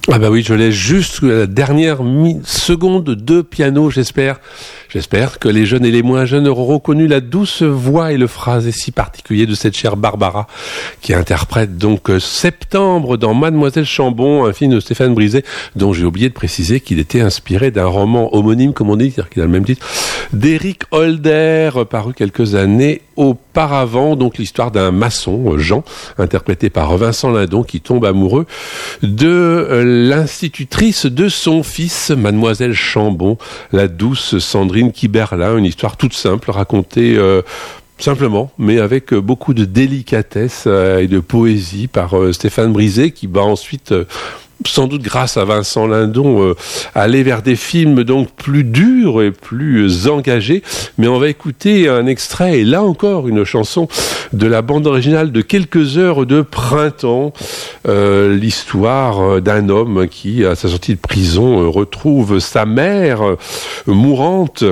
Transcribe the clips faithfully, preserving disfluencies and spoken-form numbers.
Ah bah oui, je l'ai juste la dernière mi- seconde de piano, j'espère. J'espère que les jeunes et les moins jeunes auront reconnu la douce voix et le phrasé si particulier de cette chère Barbara, qui interprète donc euh, Septembre dans Mademoiselle Chambon, un film de Stéphane Brisé, dont j'ai oublié de préciser qu'il était inspiré d'un roman homonyme, comme on dit, c'est-à-dire qu'il a le même titre, d'Éric Holder, paru quelques années auparavant, donc l'histoire d'un maçon, Jean, interprété par Vincent Lindon, qui tombe amoureux de euh, l'institutrice de son fils, Mademoiselle Chambon, la douce Sandrine Kiberlin, une histoire toute simple, racontée euh, simplement, mais avec euh, beaucoup de délicatesse euh, et de poésie par euh, Stéphane Brisé, qui va ensuite... Euh, sans doute grâce à Vincent Lindon, euh, aller vers des films donc plus durs et plus euh, engagés. Mais on va écouter un extrait, et là encore une chanson de la bande originale de Quelques heures de printemps. Euh, l'histoire d'un homme qui, à sa sortie de prison, euh, retrouve sa mère euh, mourante,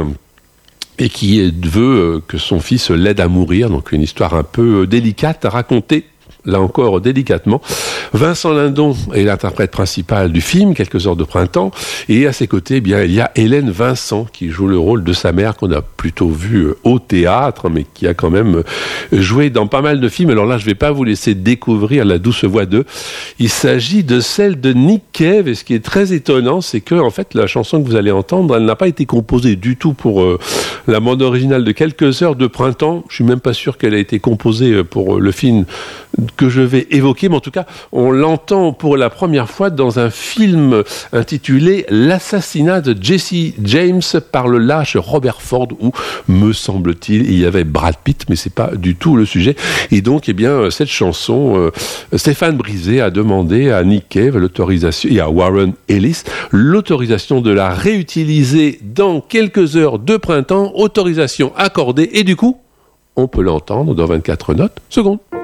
et qui veut que son fils l'aide à mourir. Donc une histoire un peu délicate à raconter, là encore délicatement. Vincent Lindon est l'interprète principal du film Quelques heures de printemps, et à ses côtés, eh bien, il y a Hélène Vincent qui joue le rôle de sa mère, qu'on a plutôt vu au théâtre, mais qui a quand même joué dans pas mal de films. Alors là, je ne vais pas vous laisser découvrir la douce voix d'eux. Il s'agit de celle de Nick Cave, et ce qui est très étonnant, c'est que en fait, la chanson que vous allez entendre, elle n'a pas été composée du tout pour euh, la bande originale de Quelques heures de printemps. Je suis même pas sûr qu'elle a été composée pour le film que je vais évoquer, mais en tout cas, on l'entend pour la première fois dans un film intitulé L'assassinat de Jesse James par le lâche Robert Ford, où, me semble-t-il, il y avait Brad Pitt, mais c'est pas du tout le sujet. Et donc, eh bien, cette chanson, euh, Stéphane Brisé a demandé à Nick Cave l'autorisation, et à Warren Ellis, l'autorisation de la réutiliser dans Quelques heures de printemps, autorisation accordée, et du coup, on peut l'entendre dans vingt-quatre notes secondes.